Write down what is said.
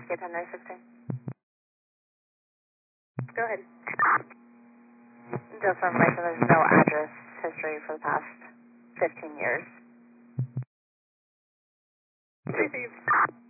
Escape 10916. Go ahead. Just for information, there's no address history for the past 15 years. Received.